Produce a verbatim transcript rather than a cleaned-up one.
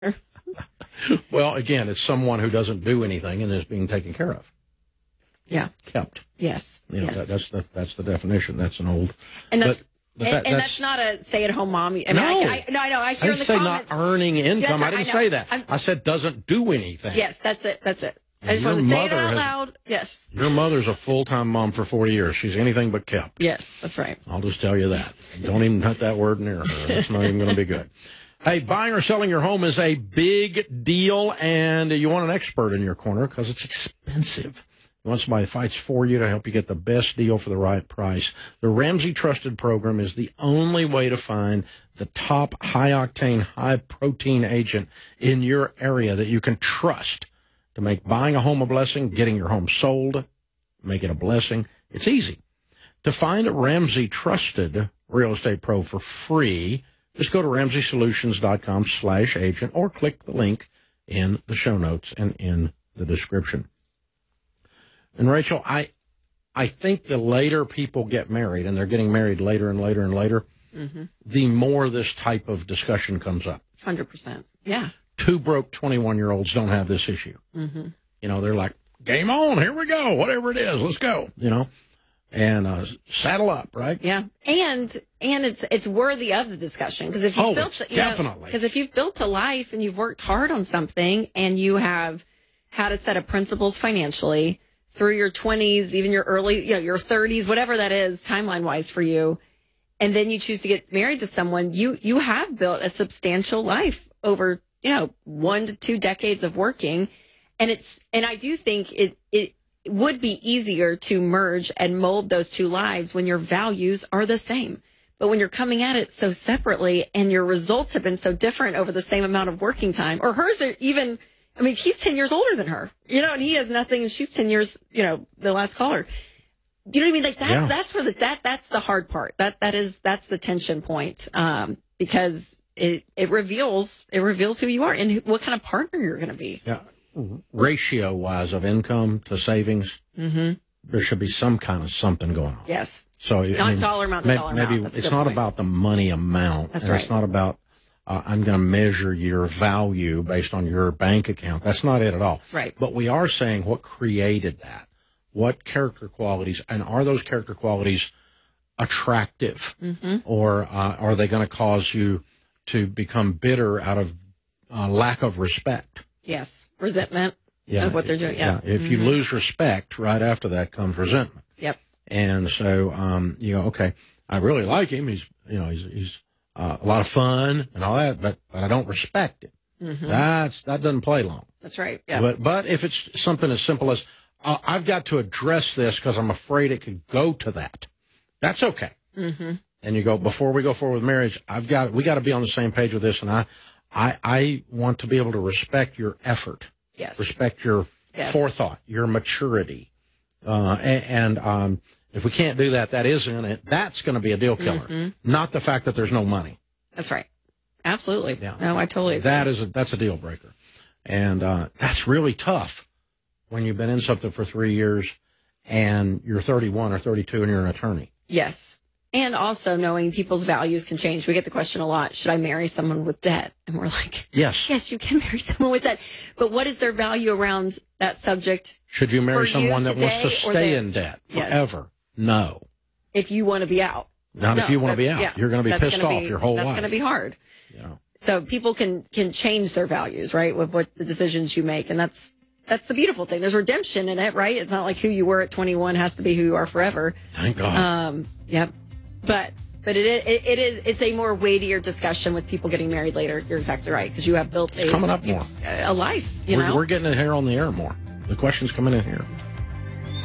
Well, again, it's someone who doesn't do anything and is being taken care of. Yeah. Kept. Yes. You know, yes. that, that's the that's the definition. That's an old. And that's. But, but and, that, and that's, that's not a stay-at-home mom. I mean, no. I, I, no, I know. I I hear didn't in the say comments, not earning income. right, I didn't I say that. I'm, I said doesn't do anything. Yes, that's it. That's it. I just Your want to say it mother out has- loud. Yes. Your mother's a full-time mom for forty years. She's anything but kept. Yes, that's right. I'll just tell you that. Don't even put that word near her. That's not even going to be good. Hey, buying or selling your home is a big deal, and you want an expert in your corner because it's expensive. You want somebody that fights for you to help you get the best deal for the right price. The Ramsey Trusted Program is the only way to find the top high-octane, high-protein agent in your area that you can trust to make buying a home a blessing, getting your home sold, make it a blessing. It's easy. To find a Ramsey Trusted Real Estate Pro for free, just go to ramsey solutions dot com slash agent or click the link in the show notes and in the description. And Rachel, I I think the later people get married, and they're getting married later and later and later, mm-hmm. the more this type of discussion comes up. one hundred percent. Yeah. Two broke twenty-one-year-olds don't have this issue. Mm-hmm. You know, they're like, game on, here we go, whatever it is, let's go, you know, and uh, saddle up, right? Yeah. And and it's it's worthy of the discussion because if you've oh, built you definitely because if you've built a life and you've worked hard on something and you have had a set of principles financially through your twenties, even your early, you know, your thirties, whatever that is, timeline wise for you, and then you choose to get married to someone, you you have built a substantial life over, you know, one to two decades of working. And it's and I do think it it would be easier to merge and mold those two lives when your values are the same. But when you're coming at it so separately and your results have been so different over the same amount of working time, or hers are even, I mean, he's ten years older than her, you know, and he has nothing. And she's ten years, you know, the last caller. You know what I mean? Like that's, yeah. that's where the, that, that's the hard part. That, that is, that's the tension point. Um, because it, it reveals, it reveals who you are and who, what kind of partner you're going to be. Yeah. Ratio wise of income to savings, mm-hmm. there should be some kind of something going on. Yes. So not I mean, dollar amount to maybe, dollar maybe amount. it's not point. about the money amount. That's and right. It's not about uh, I'm going to measure your value based on your bank account. That's not it at all. Right. But we are saying what created that, what character qualities, and are those character qualities attractive, mm-hmm. or uh, are they going to cause you to become bitter out of uh, lack of respect? Yes, resentment yeah, of what they're doing. Yeah, yeah. If mm-hmm. you lose respect, right after that comes resentment. Yep. And so, um, you know, okay, I really like him. He's, you know, he's he's uh, a lot of fun and all that, but but I don't respect him. Mm-hmm. That's that doesn't play long. That's right. Yeah. But but if it's something as simple as uh, I've got to address this because I'm afraid it could go to that, that's okay. Mm-hmm. And you go, before we go forward with marriage, I've got we got to be on the same page with this, and I. I, I want to be able to respect your effort, yes. respect your yes. forethought, your maturity. Uh, and and um, if we can't do that, that isn't it. That's going to be a deal killer, mm-hmm. not the fact that there's no money. That's right. Absolutely. Yeah. No, I totally agree. That is a, that's a deal breaker. And uh, that's really tough when you've been in something for three years and you're thirty-one or thirty-two and you're an attorney. Yes. And also knowing people's values can change. We get the question a lot, should I marry someone with debt? And we're like, yes, yes, you can marry someone with debt. But what is their value around that subject? Should you marry someone that wants to stay in debt forever? Yes. No. If you want to be out. Not no, if you want to be out. Yeah, you're going to be pissed off be, your whole that's life. That's going to be hard. You know. So people can, can change their values, right, with what the decisions you make. And that's that's the beautiful thing. There's redemption in it, right? It's not like who you were at twenty-one has to be who you are forever. Thank God. Um, yep. But... But it is, it is, it's a more weightier discussion with people getting married later. You're exactly right. Because you have built a, coming up more. a life, you we're, know? We're getting it here on the air more. The questions coming in here.